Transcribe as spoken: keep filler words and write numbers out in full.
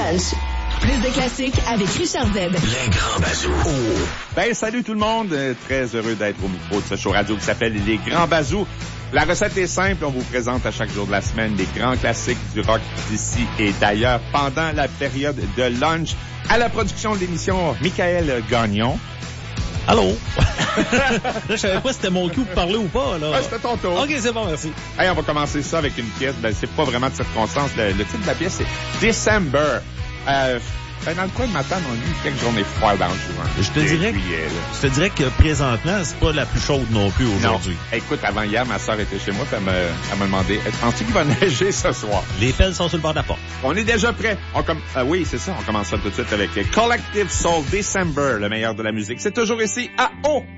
Lunch. Plus de classiques avec Richard Z. Les Grands Bazous. Oh. Ben, salut tout le monde. Euh, très heureux d'être au micro de ce show radio qui s'appelle Les Grands Bazous. La recette est simple. On vous présente à chaque jour de la semaine les grands classiques du rock d'ici et d'ailleurs pendant la période de lunch. À la production de l'émission, Michael Gagnon. Allô? Là, je savais pas si c'était mon coup de parler ou pas, là. Ouais, c'était ton tour. OK, c'est bon, merci. Hey, on va commencer ça avec une pièce. Ben, c'est pas vraiment de circonstance. Le, le titre de la pièce, c'est December. Euh, ben, dans le coin de ma table, on a eu quelques journées froides en juin. Je te dirais, juillet, je te dirais que présentement, c'est pas la plus chaude non plus aujourd'hui. Non. Écoute, avant hier, ma soeur était chez moi, puis elle me, elle m'a demandé, penses-tu qu'il va neiger ce soir? Les pelles sont sur le bord de la porte. On est déjà prêt. On com... ah oui, c'est ça. On commence ça tout de suite avec Collective Soul December, le meilleur de la musique. C'est toujours ici à O.